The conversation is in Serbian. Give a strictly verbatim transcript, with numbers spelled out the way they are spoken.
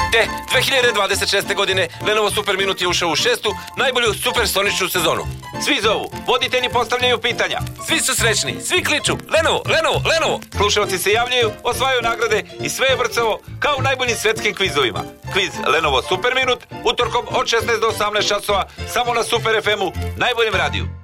Te, dve hiljade dvadeset šeste. godine Lenovo Super Minut je ušao u šestu najbolju supersoničnu sezonu. Svi zovu, voditelji postavljaju pitanja, svi su srećni, svi kliču, Lenovo, Lenovo, Lenovo. Slušalci se javljaju, osvajaju nagrade i sve je vrcavo kao u najboljim svetskim kvizovima. Kviz Lenovo Super Minut, utorkom od šesnaest do osamnaest časova, samo na Super ef emu, najboljem radiju.